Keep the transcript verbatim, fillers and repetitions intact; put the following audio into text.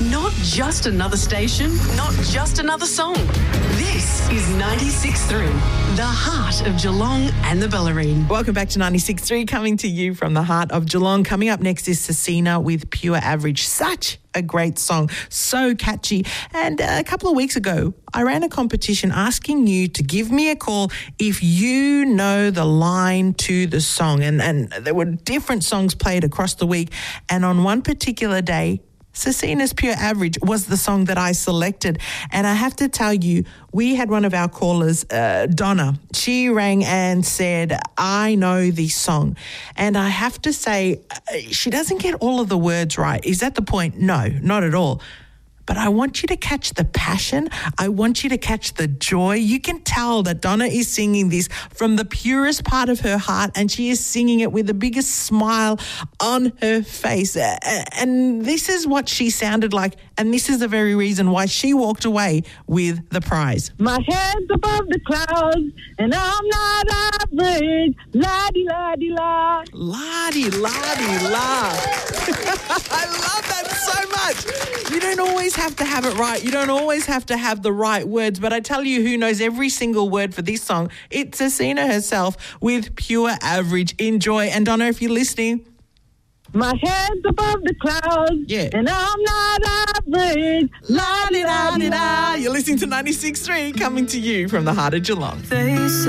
Not just another station, not just another song. This is ninety-six point three, the heart of Geelong and the Bellarine. Welcome back to ninety-six point three, coming to you from the heart of Geelong. Coming up next is Cecina with Pure Average. Such a great song, so catchy. And a couple of weeks ago, I ran a competition asking you to give me a call if you know the line to the song. And, and there were different songs played across the week. And on one particular day, Cecina's Pure Average was the song that I selected. And I have to tell you, we had one of our callers, uh, Donna. She rang and said, I know this song. And I have to say, uh, she doesn't get all of the words right. Is that the point? No, not at all. But I want you to catch the passion. I want you to catch the joy. You can tell that Donna is singing this from the purest part of her heart, and she is singing it with the biggest smile on her face. And this is what she sounded like, and this is the very reason why she walked away with the prize. My head's above the clouds, and I'm not average. La-di-la-di-la. La-di-la-di-la. I love that so much. You don't always have to have it right. You don't always have to have the right words. But I tell you who knows every single word for this song. It's Cecina herself with Pure Average. Enjoy. And Donna, if you're listening, my head's above the clouds, yeah, and I'm not average. La-di-la-di-la. You're listening to ninety-six point three, coming to you from the heart of Geelong. They say